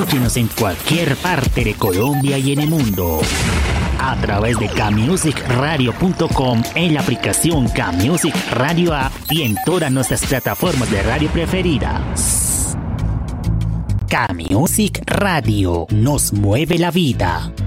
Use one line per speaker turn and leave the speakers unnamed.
Escúchenos en cualquier parte de Colombia y en el mundo a través de kmusicradio.com, en la aplicación Kmusic Radio App y en todas nuestras plataformas de radio preferidas. Kmusic Radio nos mueve la vida.